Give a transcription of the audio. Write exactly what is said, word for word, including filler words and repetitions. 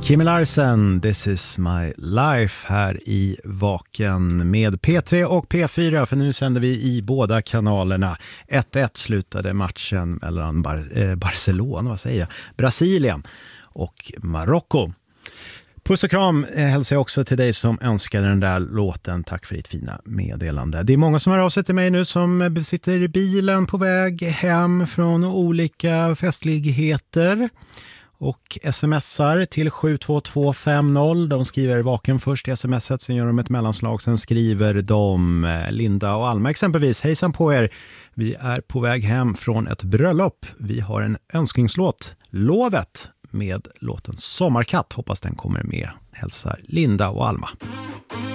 Kimi Larsen, This is my life här i Vaken med P tre och P fyra, för nu sänder vi i båda kanalerna. ett ett slutade matchen mellan Bar- eh, Barcelona, vad säger jag? Brasilien och Marocko. Puss och kram hälsar jag också till dig som önskar den där låten. Tack för ditt fina meddelande. Det är många som har av sig till mig nu som sitter i bilen på väg hem från olika festligheter och smsar till sju två två fem noll. De skriver Vaken först i smset, sen gör de ett mellanslag, sen skriver de Linda och Alma exempelvis. Hejsan på er, vi är på väg hem från ett bröllop. Vi har en önskningslåt, Lovet, med låten Sommarkatt. Hoppas den kommer med. Hälsar Linda och Alma.